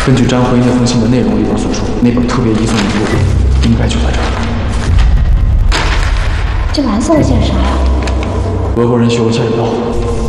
根据张回那封信的内容里边所说，那本特别移送名录应该就在这儿。 这蓝色的线是啥呀？ 俄国人修了下水道。